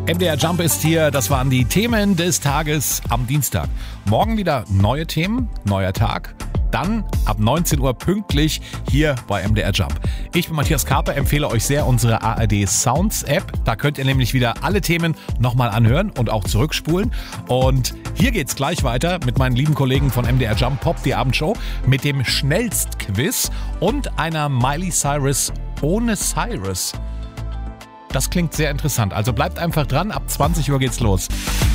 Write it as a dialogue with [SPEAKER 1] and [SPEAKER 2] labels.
[SPEAKER 1] MDR Jump ist hier, das waren die Themen des Tages am Dienstag. Morgen wieder neue Themen, neuer Tag. Dann ab 19 Uhr pünktlich hier bei MDR Jump. Ich bin Matthias Karpe, empfehle euch sehr unsere ARD Sounds App. Da könnt ihr nämlich wieder alle Themen nochmal anhören und auch zurückspulen. Und hier geht's gleich weiter mit meinen lieben Kollegen von MDR Jump Pop, die Abendshow, mit dem Schnellstquiz und einer Miley Cyrus ohne Cyrus. Das klingt sehr interessant. Also bleibt einfach dran, ab 20 Uhr geht's los.